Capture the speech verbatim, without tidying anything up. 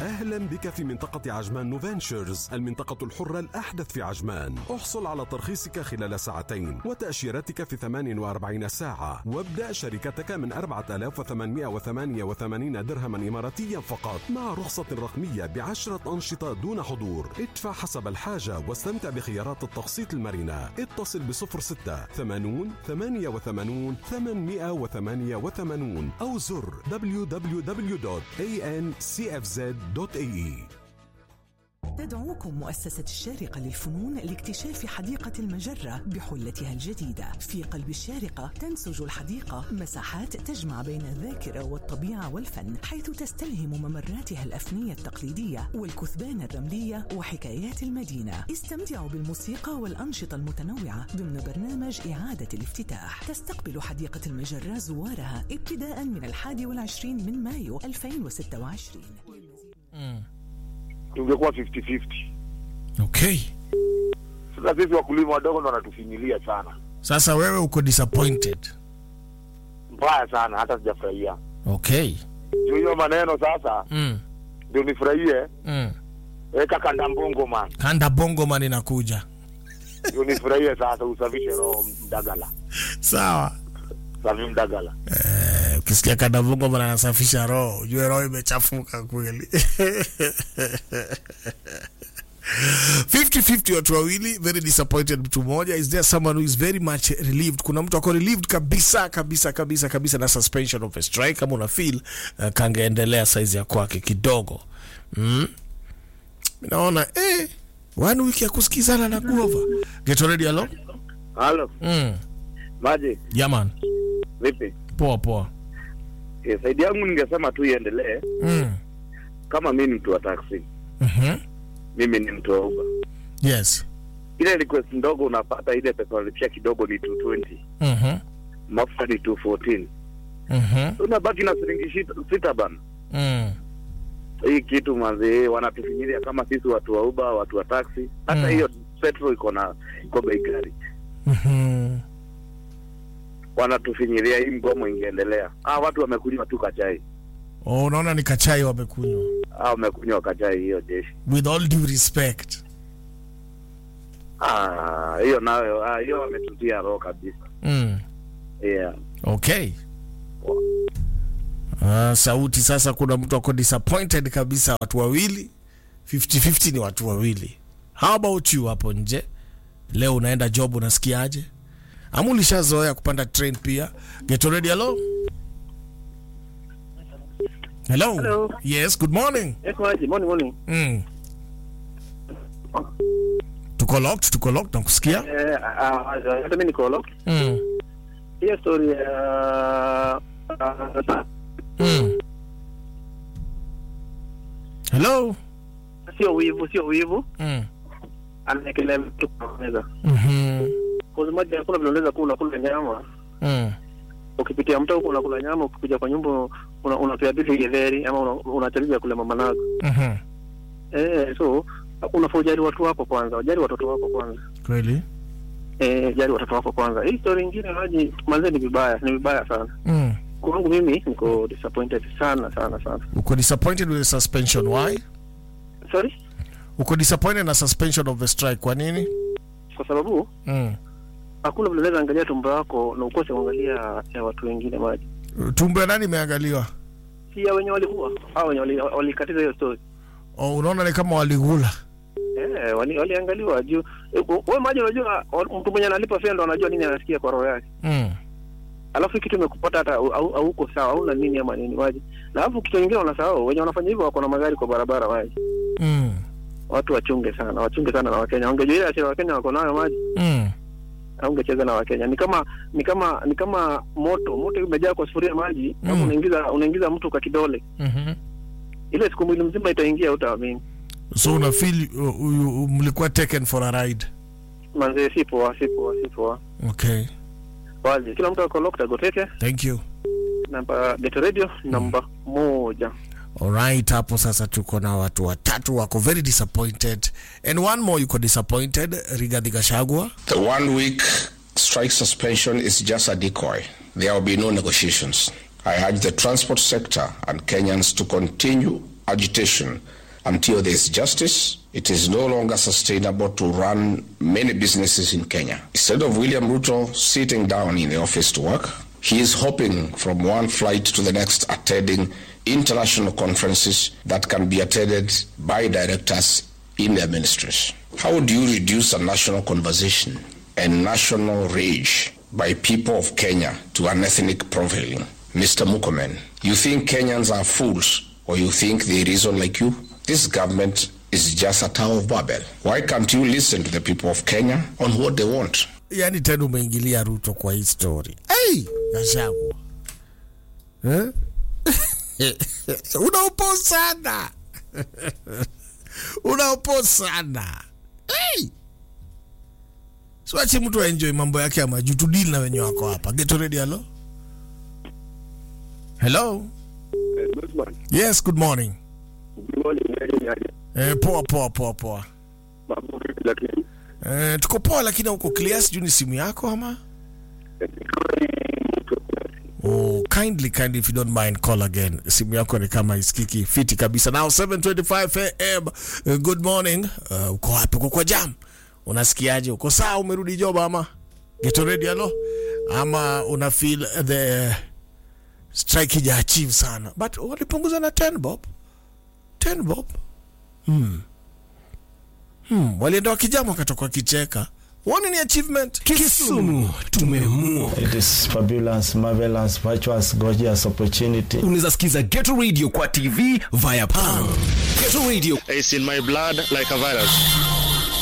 أهلا بك في منطقة عجمان نوفنتشرز، المنطقة الحرة الأحدث في عجمان. احصل على ترخيصك خلال ساعتين وتأشيرتك في ثمانية وأربعين ساعة، وابدأ شركتك من أربعة آلاف وثمانمائة وثمانية وثمانين درهما إماراتيا فقط، مع رخصة رقمية بعشرة أنشطة دون حضور. ادفع حسب الحاجة واستمتع بخيارات التقسيط المرنة. اتصل بصفر ستة ثمانون ثمانية وثمانون ثمانمائة وثمانية وثمانين أو زر دبليو دبليو دبليو دوت إيه إن سي إف زد دوت إيه إي. تدعوكم مؤسسة الشارقة للفنون لاكتشاف حديقة المجرة بحلتها الجديدة. في قلب الشارقة تنسج الحديقة مساحات تجمع بين الذاكرة والطبيعة والفن، حيث تستلهم ممراتها الأفنية التقليدية والكثبان الرملية وحكايات المدينة. استمتعوا بالموسيقى والأنشطة المتنوعة ضمن برنامج إعادة الافتتاح. تستقبل حديقة المجرة زوارها ابتداء من الحادي والعشرين من مايو ألفين وستة وعشرين. Tungekuwa fifty fifty. Okay. Sasa sisi wakulima wadogo ndo wanatufinyilia sana. Sasa wewe uko disappointed? Mbaya sana, hata sijafurahia. Okay. Ndio hiyo maneno sasa. Mm. Ndio nifurahie. Mm. Eka kanda bongo man. Kanda bongo man inakuja. Ndio nifurahie sasa, usafishe roho mdagala. Sawa. Safi mdagala. Eh, ukisikia kanda bongo man anasafisha roho, ujue roho imechafuka kweli. fifty fifty watu wawili, very disappointed mtu mmoja. Is there someone who is very much relieved? Kuna mtu ako relieved kabisa kabisa kabisa kabisa na suspension of a strike. Kama una feel uh, kangeendelea size ya kwake kidogo. Mm. Naona eh one week ya kusikizana na kuova. Get ready hello? Hello. Mm. Maji. Yeah man. Vipi? Poa poa. Eh, saidi yangu ningesema tu iendelee. Mm. Kama mimi ni mtu wa taxi. Mhm. Mimi ni mtu wa Uber. Yes. Ile request ndogo unapata, ile pesa unalipia kidogo ni two twenty. Mhm. Mafuta ni two fourteen. Mhm. Unabaki na shilingi sita bana. Mm. Hii kitu manzi wanatufinyilia kama sisi watu wa Uber, watu wa taxi. Hata hiyo mm. petrol iko na iko bei gari. Mhm. Wanatufinyilia, hii mgomo ingeendelea. Ah, watu wamekunywa tu kachai. Oh, unaona ni kachai wamekunywa. Ah, wamekunywa kachai hiyo jeshi. With all due respect. Ah, hiyo nayo, ah hiyo wametutia roho kabisa. Mm. Yeah. Okay. Ah, sauti sasa kuna mtu ako disappointed kabisa, watu wawili. fifty fifty ni watu wawili. How about you hapo nje? Leo unaenda job unasikiaje? Amulishazoea kupanda train pia. Get ready hello? Hello. Hello. Yes, good morning. Yes, morning, morning. Mm. Tuko locked, tuko locked, nakusikia? Eh, ah, hata mimi niko locked. Mm. Hiyo story ya Mm. Hello. sio wivu, sio wivu. Mm. Anaekelea mtu kwa meza. Mhm. Kwa sababu moja hakuna vile unaweza kula kula nyama. Mm. Ukipitia mtu huko unakula nyama, ukikuja kwa nyumba una unapea bibi getheri ama unataribu kula mama nago. Mhm. Eh, so unafojari watu wako kwanza, wajari watoto wako kwanza. Kweli? Eh, jari watoto wako kwanza. Hii story nyingine maji manze ni vibaya, ni vibaya sana. Mm. Kwangu mimi niko disappointed sana sana sana. Uko disappointed with the suspension, why? Sorry? Uko disappointed na suspension of the strike, kwa nini? Kwa sababu Mm. hakuna vile unaweza angalia tumbo yako na ukose kuangalia ya watu wengine maji. Tumbo ya nani imeangaliwa? Si ya wenye walikuwa au wenye walikatiza hiyo story. Oh, unaona ni kama waligula. Eh, wali waliangaliwa juu. Wewe maji unajua mtu mwenye analipa fare ndo anajua nini anasikia kwa roho yake. Mm. Alafu kitu imekupata hata au uko sawa au na nini ama nini maji. Na alafu kitu kingine wanasahau wenye wanafanya hivyo wako na magari kwa barabara maji. Mm. Watu wachunge sana, wachunge sana na Wakenya. Wangejua ile asili Wakenya wako nayo maji. Mm. Ungecheza na Wakenya. Ni kama ni kama ni kama moto, moto umejaa kwa sufuria maji, mm. Hapo unaingiza unaingiza mtu kwa kidole. Mhm. Ile siku mwili mzima itaingia utaamini. So una feel uh, uh, mlikuwa taken for a ride? Manze si poa, si poa, si poa. Okay. Wazi, kila mtu ako locked agoteke. Thank you. Namba Get Radio mm. namba moja. Alright, hapo sasa tuko na watu watatu wako very disappointed and one more yuko disappointed, Rigathi Gachagua. The one week strike suspension is just a decoy. There will be no negotiations. I urge the transport sector and Kenyans to continue agitation until there is justice. It is no longer sustainable to run many businesses in Kenya. Instead of William Ruto sitting down in the office to work, he is hopping from one flight to the next, attending international conferences that can be attended by directors in their ministries. How do you reduce a national conversation and national rage by people of Kenya to an ethnic profiling? Mister Murkomen, you think Kenyans are fools, or you think they reason like you? This government is just a Tower of Babel. Why can't you listen to the people of Kenya on what they want? Yani tena umeingilia Ruto kwa hii story. Hey, Gachagua. Eh? Unaupo sana. Unaupo sana. Hey. Siwache mtu enjoy mambo yake ya maju, tu deal na wenye wako hapa. Get ready, hello? Hello? Good morning. Yes, good morning. Good morning. Eh, poa poa poa poa. Mambo vipi lakini? Eh, tuko poa lakini uko clear, sijui ni simu yako ama? Oh, kindly kindly if you don't mind call again. Simu yako ni kama isikiki fiti kabisa. Now seven twenty-five a m Uh, good morning. Uh, uko wapi? Uko kwa jam? Unasikiaje? Uko sawa, umerudi job ama? Get ready, hello? Ama una feel the strike ija achieve sana. But walipunguza na ten bob. ten bob. Hmm. Hmm, walienda wakijama wakatoka kicheka. One ni achievement. Kisumu tumemua. It is fabulous, marvelous, virtuous, gorgeous opportunity. Unaweza sikiza Ghetto Radio kwa T V via P A M. Ghetto Radio It's in my blood like a virus.